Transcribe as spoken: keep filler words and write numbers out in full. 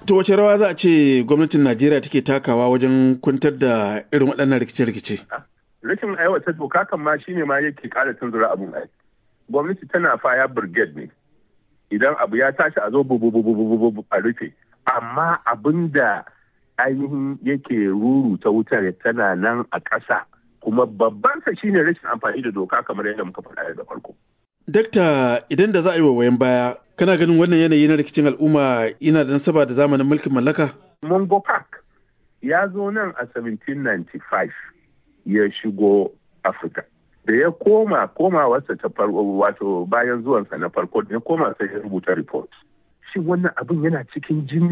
To wace rawa za a ce gwamnatin Najeriya take takawa wajen kwantar da irin waɗannan rikice-rikice? Rashin aiwata doka kan ma shine ma yake ƙara tunzura abun ai. Gwamnati tana fire brigade ne. Idan abu ya tashi a zo bubububububu a rufe. Amma abin da ainihin yake ruru ta wutar tana nan a ƙasa. Kuma babban sa shine rashin amfani da doka kamar yadda muka faɗa daga farko. Dakta, idan da za a yi wayan baya, kana ganin wannan yanayi na rikicin al'umma yana da nasaba da zamanin mulkin mallaka? Mongo Park ya zo nan a seventeen ninety-five ya shigo Afirka. Da ya koma komawarsa ta farko wato bayan zuwansa na farko da ya koma sai ya rubuta report. Shin wannan abin yana cikin jini